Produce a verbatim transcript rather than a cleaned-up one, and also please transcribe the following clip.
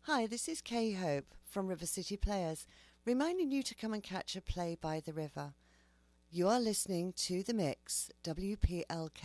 Hi, this is Kay Hope from River City Players, reminding you to come and catch a play by the river. You are listening to The Mix, W P L K